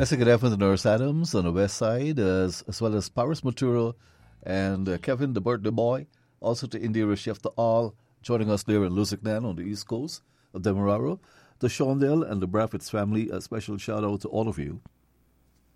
Let's say good afternoon to Nurse Adams on the west side, as well as Paris Maturo and Kevin, the birthday boy. Also to Indira Chef to all joining us there in Lusignan on the east coast of Demerara. To Shawndale and the Braffitts family, a special shout out to all of you.